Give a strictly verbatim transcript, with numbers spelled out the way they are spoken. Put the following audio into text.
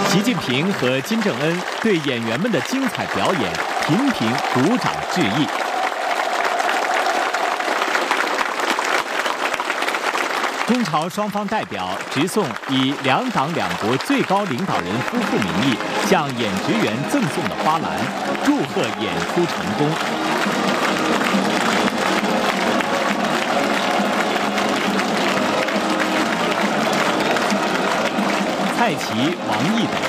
习近平和金正恩对演员们的精彩表演频频鼓掌致意。中朝双方代表直送以两党两国最高领导人夫妇名义向演职员赠送的花篮，祝贺演出成功。蔡奇、王毅等